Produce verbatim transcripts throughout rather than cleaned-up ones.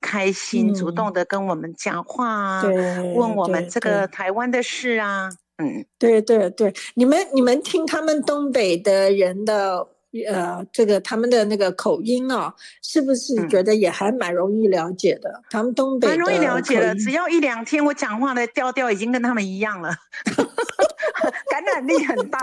开心，主动嗯， 的跟我们讲话啊，问对我们这个对对台湾的事啊。嗯， 对对对，你们你们听他们东北的人的呃这个他们的那个口音啊，是不是觉嗯， 得也还蛮容易了解的？他们东北蛮容易了的解了，只口音。 要一两天，我讲话的调调已经跟他们一样了，感染力很大，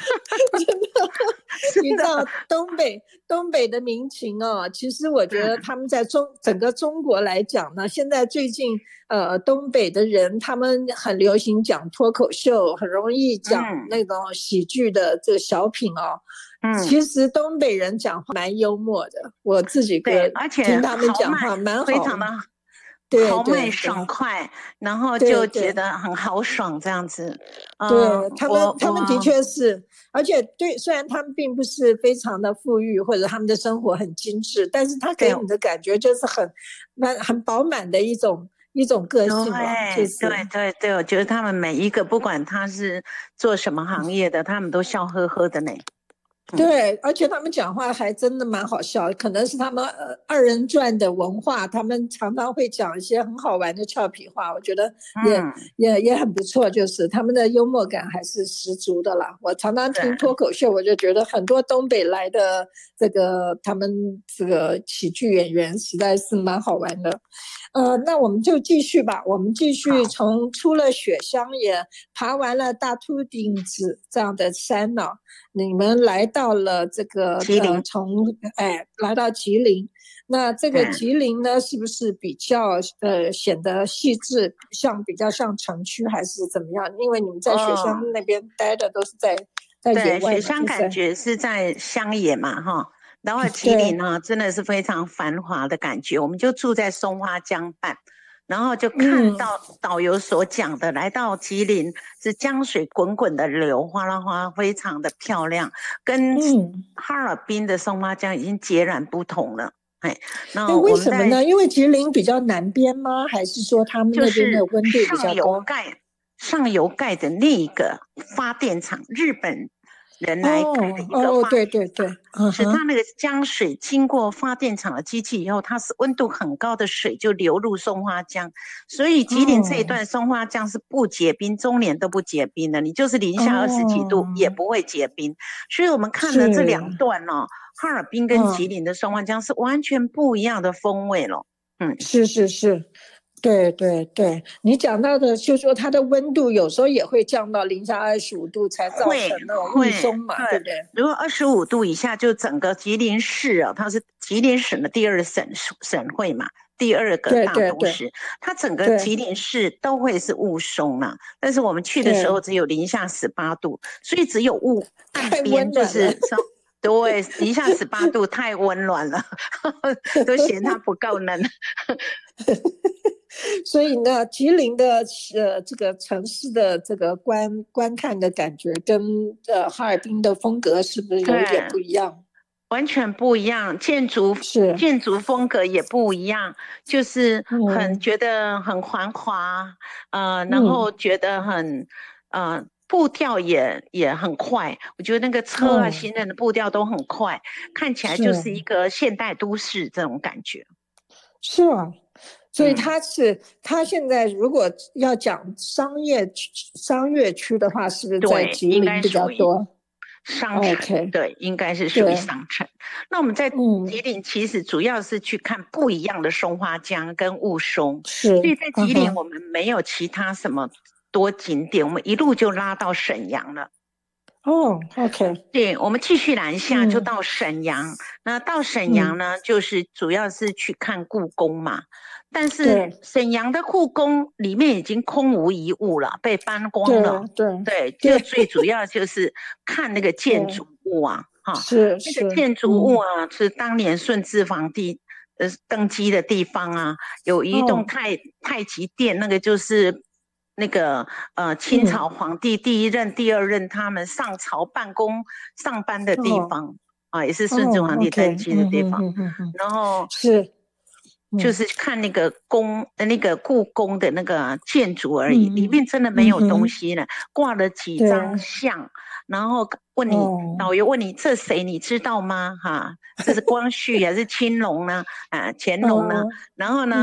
真的。 你知道东北东北的民情哦，其实我觉得嗯他们在中整个中国来讲呢，现在最近呃东北的人他们很流行讲脱口秀，很容易讲嗯那种喜剧的这个小品哦。 嗯， 其实东北人讲话蛮幽默的，我自己对， 个而且听他们豪迈， 讲话蛮好。 非常的对豪迈对对爽快，然后就觉对对。 得很豪爽这样子。嗯、 对他们， 我他们的我确是，而且对，虽然他们并不是非常的富裕，或者他们的生活很精致，但是他给对你的感觉就是很满、很饱满的一种一种个性了，就对对是。 对对，我觉得他们每一个不管他是做什么行业的，他们都笑呵呵的呢。嗯， 对，而且他们讲话还真的蛮好笑，可能是他们呃二人转的文化，他们常常会讲一些很好玩的俏皮话，我觉得也嗯， 也也很不错，就是他们的幽默感还是十足的啦。我常常听脱是， 口秀，我就觉得很多东北来的这个他们这个喜剧演员实在是蛮好玩的。呃，那我们就继续吧，我们继续好， 从出了雪乡也爬完了大秃顶子这样的山呢、你们来到了这个呃， 麒麟， 从哎来到吉林，那这个对吉林呢，是不是比较呃显得细致，像比较像城区还是怎么样？因为你们在雪乡哦， 那边待的都是在在野对， 外嘛， 雪乡就是感觉是在乡野嘛，哈。然后麒麟对， 呢，真的是非常繁华的感觉。我们就住在松花江畔，然后就看嗯到导游所讲的，来到吉林是江水滚滚的流，哗啦哗，非常的漂亮，跟嗯， 哈尔滨的松花江已经截然不同了。哎， 哎， 那为我们在什么呢？因为吉林比较南边吗？还是说他们那边的就是温度比上较高？ 游盖上游盖的那一个发电厂，日本人来盖的哦一个哦， 发对电厂， 对对，嗯哼， 使它那个江水经过发电厂的机器以后，它是温度很高的水就流入松花江，所以吉林这一哦段松花江是不结冰，终年都不结冰的，你就是零下二十几度也哦， 不会结冰。所以我们看的这两是， 段哦，哈尔滨跟吉嗯。 林的松花江是完全不一样的风味了。嗯， 是是是，对对对，你讲到的，就是说它的温度有时候也会降到零下二十五度，才造会成那种雾会， 凇嘛，对对， 不对？ 如果二十五度以下，就整个吉林市啊，它是吉林省的第二省省会嘛，第二个对大对对都市，它整个吉对林市都会是雾凇啊。但是我们去的时候对， 只有零下十八度，所以只有雾，岸太边就温暖了。 是说。对，零下十八度太温暖了，都嫌它不够冷。 所以呢，吉林的呃这个城市的这个观观看的感觉，跟呃哈尔滨的风格是不是有一点对， 不一样？ 完全不一样，建筑是， 建筑风格也不一样，就是很嗯觉得很繁华，呃，然嗯， 后觉得很呃步调也也很快，我觉得那个车啊， 哦， 行人的步调都很快，看起来就是一是个现代都市这种感觉。 是啊，所以嗯， 它是它现在如果要讲商业区商业区的话，是不是在对，应吉林比较该属于多商城， ？OK， 对，应该是属于对， 商城。那我们在吉嗯， 林其实主要是去看不一样的松花江跟雾凇，所以是， 在吉林我嗯哼， 们没有其他什么多景点，我们一路就拉到沈阳了。 哦，OK， 对，我们继续南下就嗯到沈阳。那到沈阳嗯， 呢，就是主要是去看故宫嘛。但是对沈阳的故宫里面已经空无一物了，被搬光了。 对对对，就对最主要就是看那个建对， 筑物啊，哈，那个是是， 建筑物嗯， 啊，是当年顺治皇帝呃登基的地方啊，有一栋哦， 太太极殿，那个就是那个呃清嗯朝皇帝第一任、第二任他们上朝办公上班的地哦方啊，也是顺治哦皇帝登 ，OK，嗯基的地方。 嗯嗯嗯嗯， 然后是，嗯就是看那个宫，呃那个故宫的那个建筑而已，里嗯面真的没有东嗯嗯哼， 西了，挂了几张对， 像，然后问你哦导游问你这谁你知道吗？哈，这是光绪还是青龙呢？啊，乾隆呢？ 哦。 然后呢？